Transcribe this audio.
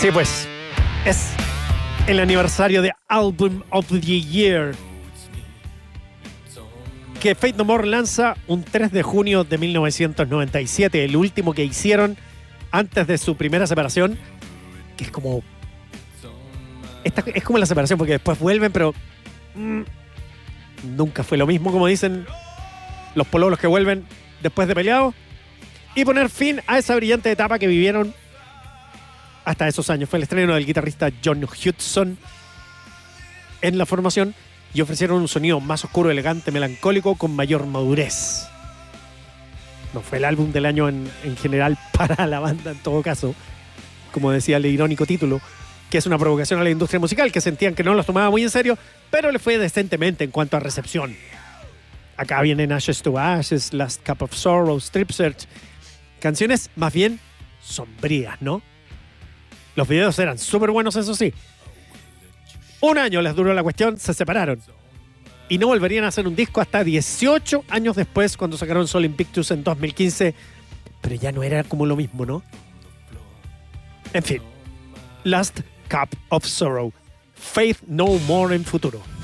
Sí, pues, es el aniversario de Album of the Year, que Faith No More lanza un 3 de junio de 1997, el último que hicieron antes de su primera separación, que es como... es como la separación, porque después vuelven, pero... nunca fue lo mismo, como dicen los pololos que vuelven después de peleados, y poner fin a esa brillante etapa que vivieron hasta esos años. Fue el estreno del guitarrista John Hudson en la formación y ofrecieron un sonido más oscuro, elegante, melancólico, con mayor madurez. No fue el álbum del año en general para la banda, en todo caso, como decía el irónico título, que es una provocación a la industria musical, que sentían que no los tomaba muy en serio, pero le fue decentemente en cuanto a recepción. Acá vienen Ashes to Ashes, Last Cup of Sorrow, Strip Search, canciones más bien sombrías, ¿no? Los videos eran súper buenos, eso sí. Un año les duró la cuestión, se separaron. Y no volverían a hacer un disco hasta 18 años después, cuando sacaron Soul Invictus en 2015. Pero ya no era como lo mismo, ¿no? En fin. Last Cup of Sorrow. Faith No More en futuro.